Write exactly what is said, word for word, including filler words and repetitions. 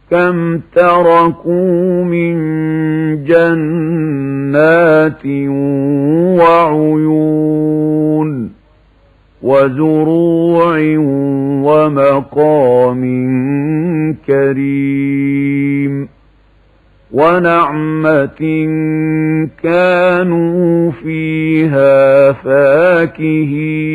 كم تركوا من جنات وعيون وزروع ومقام كريم ونعمة كانوا فيها فاكهين